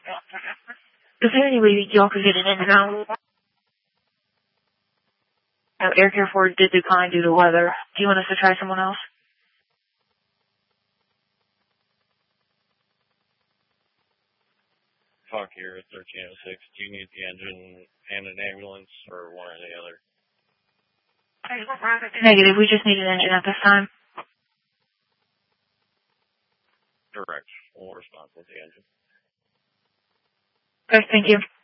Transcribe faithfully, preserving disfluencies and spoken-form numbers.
Is there any way y'all could get it in and out? No, Air Care Ford did decline due to weather. Do you want us to try someone else? Talk here at thirteen oh six. Do you need the engine and an ambulance or one or the other? Negative. We just need an engine at this time. Correct. We'll respond with the engine. Okay, thank you.